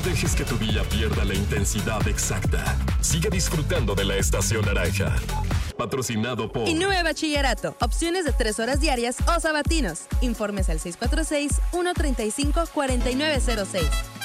dejes que tu día pierda la intensidad exacta. Sigue disfrutando de la estación naranja. Patrocinado por Inúe Bachillerato. Opciones de 3 horas diarias o sabatinos. Informes al 646-135-4906.